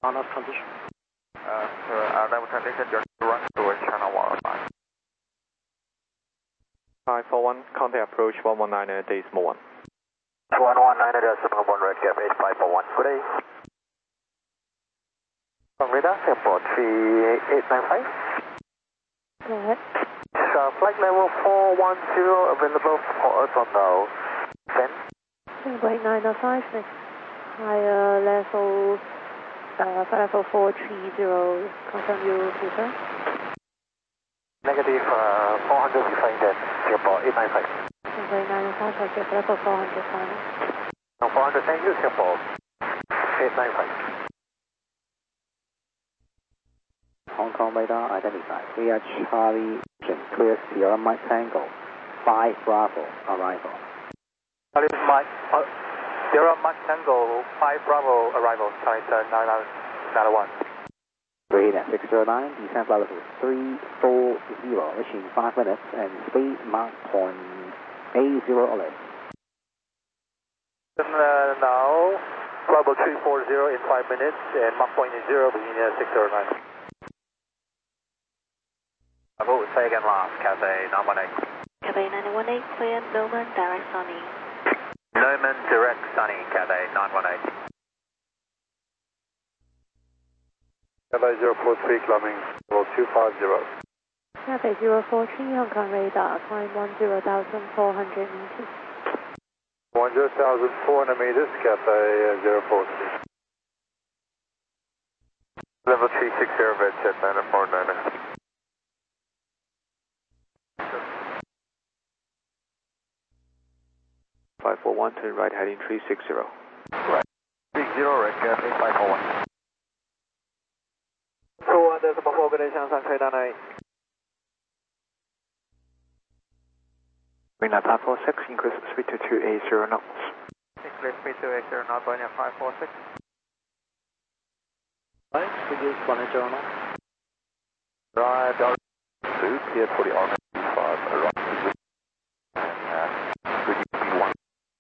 On off transition. Level transition, just run through channel 105. 541, contact approach 119 decimal 1. 119 decimal 1, red cap 8541. Good day. From radar, airport 3895. Go ahead. Flight level 410 available for us on the 10. Wait 905 next. Higher level, flight level 430, confirm you prefer. Negative 400, we find that airport 895. Wait 905, okay, flight level 400 final. No, 400, thank you, airport 895. Hong Kong radar identified. We are Charlie, clear Sierra Mike Tango, 5 Bravo, arrival. Charlie Mike, Sierra Mike Tango, 5 Bravo, arrival, Charlie 991. Green at 609, descent level 340, reaching 5 minutes, and speed Mach 0.80 or less. Now, level 340 in 5 minutes, and Mach 0.80 between 609. About second last, Cathay 918. Cathay 918, clear, Noman, direct Sunny. Noman, direct Sunny, Cathay 918. Cathay 043, climbing level 250. Cathay 043, Hong Kong radar, climb 10,400 meters. 10,400 meters, Cathay 043. Level 360, red jet 949. 541, turn right heading 360. Right. 60, red jet 8541. 21.4 good day，向上吹到那里。 Wind at 546, increase speed to 280 knots. Increase speed to 280 knots, going at 546. Right, reduce 180 knots. Right, two, cleared for the Army 5, arrive to and reduce speed 1.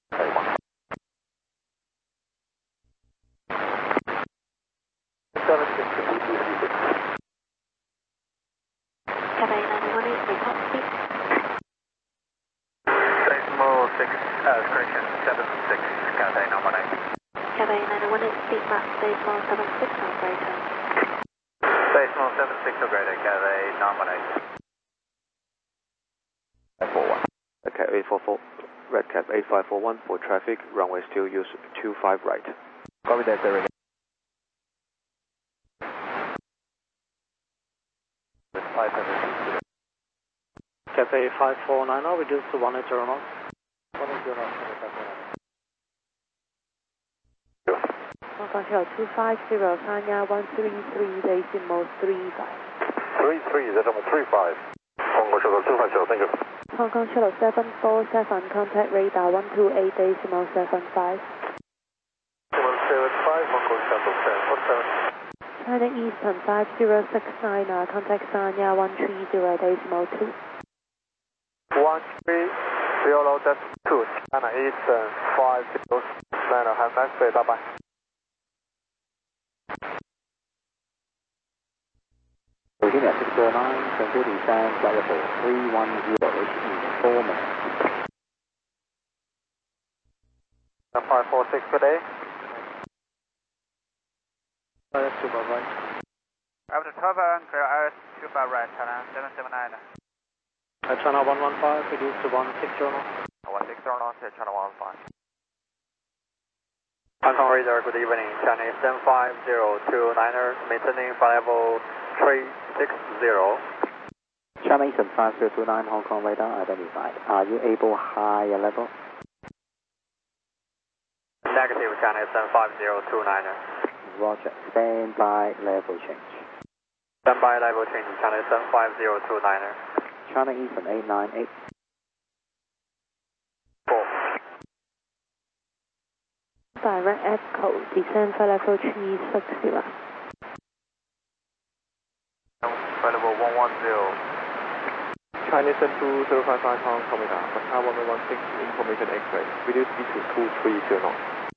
Cathay 918, report speed. Decimal 6, correction 76, Cathay 918. Cathay 918, speed Mach decimal 76, operator. Decimal 76, operator, Cathay 918. 841. Okay, 844. Red cap 8541 for traffic, runway still use 25 right. Copy that, sir. Cathay 5490, reduce to 180 knots. 180 knots, Hong Kong Kilo 250, Sanya 133, decimal 35. 33, decimal 35. Hong Kong Kilo 250, thank you. Hong Kong Kilo 747, contact radar 128, decimal 75. 175, Hong Kong Kilo 747. China Eastern 5069, contact Sanya 130, decimal 2. 130.2, China Eastern 509, have a nice day, bye bye. Beginning at 609, control descent flight level 310, reaching 4 minutes. 546, good day. Super right. After 12 and clear IS 25 right, China 779. China 115, reduce to 160 knots. 160 knots, China 115. Hong Kong radar, good evening. China Eastern 5029er, maintaining flight level 360. China Eastern 5029, Hong Kong radar identified. Are you able higher level? Negative, China Eastern 5029er. Roger. Stand by level change. Stand by level change, China Eastern 5029er. China Eastern 898. 4. Direct Echo, descend flight level 360. Flight level 110. Chinese 2055 Hong Kong radar, Macau 1116, information X-ray. Reduce speed to 230 knots.